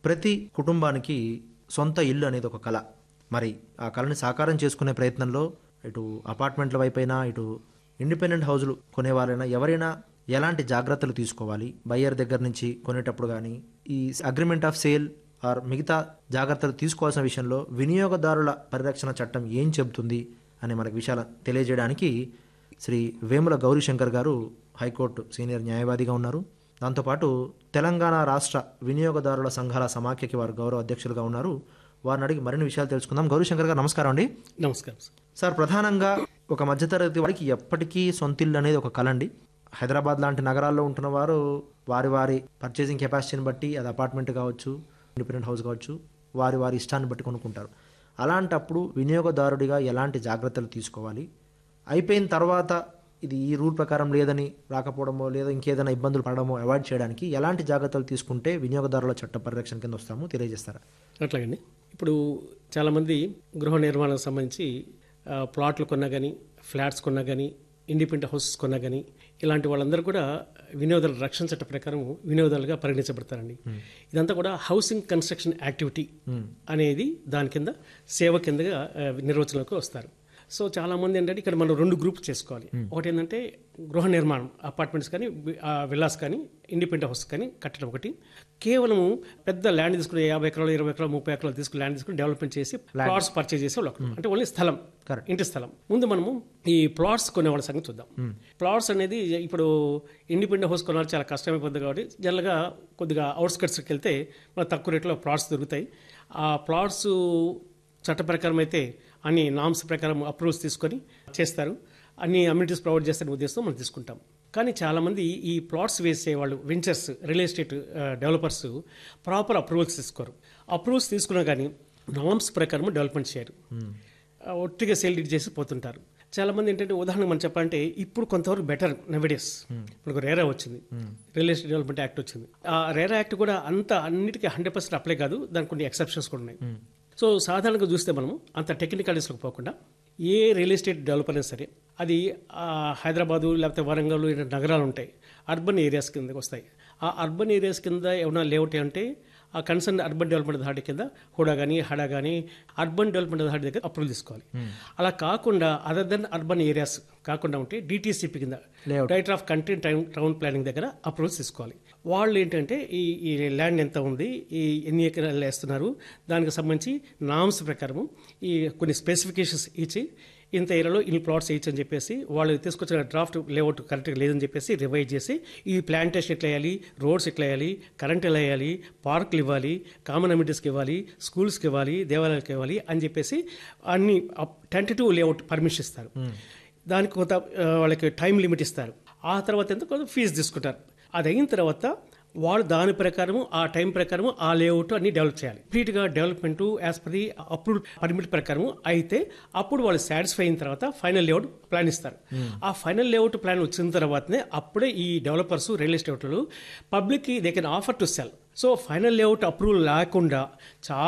ప్రతి కుటుంబానికి సొంత ఇల్లు అనేది ఒక కళ. మరి ఆ కళని సాకారం చేసుకునే ప్రయత్నంలో ఇటు అపార్ట్మెంట్ల వైపైనా, ఇటు ఇండిపెండెంట్ హౌజులు కొనేవారైనా ఎవరైనా ఎలాంటి జాగ్రత్తలు తీసుకోవాలి? బయ్యర్ దగ్గర నుంచి కొనేటప్పుడు కానీ, ఈ అగ్రిమెంట్ ఆఫ్ సేల్ ఆర్ మిగతా జాగ్రత్తలు తీసుకోవాల్సిన విషయంలో వినియోగదారుల పరిరక్షణ చట్టం ఏం చెబుతుంది అనే మనకు విషయాలు తెలియజేయడానికి శ్రీ వేముల గౌరీశంకర్ గారు హైకోర్టు సీనియర్ న్యాయవాదిగా ఉన్నారు. దాంతోపాటు తెలంగాణ రాష్ట్ర వినియోగదారుల సంఘాల సమాఖ్యకి వారు గౌరవ అధ్యక్షులుగా ఉన్నారు. వారిని అడిగి మరిన్ని విషయాలు తెలుసుకుందాం. గౌరీశంకర్ గారు నమస్కారం అండి. నమస్కారం సార్, ప్రధానంగా ఒక మధ్యతరగతి వారికి ఎప్పటికీ సొంతిల్లు అనేది ఒక కళ అండి. హైదరాబాద్ లాంటి నగరాల్లో ఉంటున్న వారు వారి పర్చేసింగ్ కెపాసిటీని బట్టి, అది అపార్ట్మెంట్ కావచ్చు, ఇండిపెండెంట్ హౌస్ కావచ్చు, వారి ఇష్టాన్ని బట్టి కొనుక్కుంటారు. అలాంటప్పుడు వినియోగదారుడిగా ఎలాంటి జాగ్రత్తలు తీసుకోవాలి? అయిపోయిన తర్వాత ఇది ఈ రూల్ ప్రకారం లేదని రాకపోవడమో, లేదా ఇంకేదైనా ఇబ్బందులు పడడమో అవాయిడ్ చేయడానికి ఎలాంటి జాగ్రత్తలు తీసుకుంటే వినియోగదారుల చట్ట పరిరక్షణ కింద వస్తామో తెలియజేస్తారా? అట్లాగండి. ఇప్పుడు చాలామంది గృహ నిర్మాణానికి సంబంధించి ప్లాట్లు కొన్నా కానీ, ఫ్లాట్స్ కొన్నా కానీ, ఇండిపెండెంట్ హౌసెస్ కొన్నా కానీ, ఇలాంటి వాళ్ళందరూ కూడా వినియోగదారుల రక్షణ చట్ట ప్రకారం వినియోగదారులుగా పరిగణించబడతారండి. ఇదంతా కూడా హౌసింగ్ కన్స్ట్రక్షన్ యాక్టివిటీ అనేది దాని కింద సేవ కిందగా నిర్వచనంలోకి వస్తారు. సో చాలామంది ఏంటంటే ఇక్కడ మనం 2 గ్రూప్స్ చేసుకోవాలి. ఒకటి ఏంటంటే గృహ నిర్మాణం, అపార్ట్మెంట్స్ కానీ, విల్లాస్ కానీ, ఇండిపెండెంట్ హౌస్ కానీ కట్టడం ఒకటి. కేవలం పెద్ద ల్యాండ్ తీసుకుని 50 ఎకరాలు, 20 ఎకరాలు, 30 ఎకరాలు తీసుకుని ల్యాండ్ తీసుకుని డెవలప్మెంట్ చేసి ప్లాట్స్ పర్చేజ్ చేసే వాళ్ళు, అంటే ఓన్లీ స్థలం, ఇంటి స్థలం. ముందు మనము ఈ ప్లాట్స్ కొనేవాళ్ళ సంగతి చూద్దాం. ప్లాట్స్ అనేది ఇప్పుడు ఇండిపెండెంట్ హౌస్ కొనాలి చాలా కష్టమైపోతుంది కాబట్టి జనరల్గా కొద్దిగా అవుట్స్కట్స్కి వెళ్తే మనకు తక్కువ రేట్లో ప్లాట్స్ దొరుకుతాయి. ఆ ప్లాట్స్ చట్ట ప్రకారం అయితే అన్ని నామ్స్ ప్రకారం అప్రూవ్స్ తీసుకొని చేస్తారు, అన్ని అమ్యూనిటీస్ ప్రొవైడ్ చేస్తారనే ఉద్దేశంతో మనం తీసుకుంటాం. కానీ చాలామంది ఈ ప్లాట్స్ వేసే వాళ్ళు, ventures, real estate developers proper approvals తీసుకోరు. అప్రూవల్స్ తీసుకున్నా కానీ నామ్స్ ప్రకారం డెవలప్మెంట్ చేయరు, ఒట్టిగా సేల్ డీడ్ చేసి పోతుంటారు. చాలామంది ఏంటంటే ఉదాహరణకు మనం చెప్పాలంటే ఇప్పుడు కొంతవరకు బెటర్ నవడేస్. ఇప్పుడు రేరా వచ్చింది, రియల్ ఎస్టేట్ డెవలప్మెంట్ యాక్ట్ వచ్చింది. ఆ రేరా యాక్ట్ కూడా అన్నిటికీ 100% అప్లై కాదు, దానికి కొన్ని ఎక్సెప్షన్స్ కూడా ఉన్నాయి. సో సాధారణంగా చూస్తే మనము అంత టెక్నికాలిటీస్లోకి పోకుండా ఏ రియల్ ఎస్టేట్ డెవలపర్ అయినా సరే అది హైదరాబాదు లేకపోతే వరంగల్ నగరాలు ఉంటాయి, అర్బన్ ఏరియాస్ కిందకి వస్తాయి. ఆ అర్బన్ ఏరియాస్ కింద ఏమైనా లేఅవుట్ అంటే ఆ కన్సర్న్ అర్బన్ డెవలప్మెంట్ అథారిటీ కింద హుడా కానీ, హడా కానీ అర్బన్ డెవలప్మెంట్ అథారిటీ దగ్గర అప్రూవల్ తీసుకోవాలి. అలా కాకుండా అదర్ దెన్ అర్బన్ ఏరియాస్ కాకుండా ఉంటే డిటిసిపి కింద, director of country town planning దగ్గర అప్రూవల్స్ తీసుకోవాలి. వాళ్ళు ఏంటంటే ఈ ల్యాండ్ ఎంత ఉంది, ఈ ఎన్ని ఎకరాలు వేస్తున్నారు, దానికి సంబంధించి నామ్స్ ప్రకారము ఈ కొన్ని స్పెసిఫికేషన్స్ ఇచ్చి ఇంత ఏరియాలో ఇన్ని ప్లాట్స్ వేయచ్చు అని చెప్పేసి వాళ్ళు తీసుకొచ్చిన డ్రాఫ్ట్ లేఅవుట్ కరెక్ట్గా లేదని చెప్పేసి రివైజ్ చేసి ఈ ప్లాంటేషన్ ఎట్లా వేయాలి, రోడ్స్ ఎట్లా వేయాలి, కరెంట్ ఎలా వేయాలి, పార్కులు ఇవ్వాలి, కామన్ అమ్యూనిటీస్కి ఇవ్వాలి, స్కూల్స్కి ఇవ్వాలి, దేవాలయాలకు ఇవ్వాలి అని చెప్పేసి అన్ని టెంటేటివ్ లేఅవుట్ పర్మిషన్ ఇస్తారు. దానికి కొంత వాళ్ళకి టైం లిమిట్ ఇస్తారు. ఆ తర్వాత ఎంత కొంత ఫీజు తీసుకుంటారు. అది అయిన తర్వాత వాళ్ళు దాని ప్రకారము ఆ టైం ప్రకారము ఆ లేఅవుట్ అన్ని డెవలప్ చేయాలి. కంప్లీట్గా development as per the approved permit ప్రకారము అయితే అప్పుడు వాళ్ళు సాటిస్ఫై అయిన తర్వాత ఫైనల్ లేఅవుట్ ప్లాన్ ఇస్తారు. ఆ ఫైనల్ లేఅవుట్ ప్లాన్ వచ్చిన తర్వాతనే అప్పుడే ఈ డెవలపర్స్, రియల్ ఎస్టేట్లు పబ్లిక్కి they can offer to cell. So final layout approval లేకుండా చాలా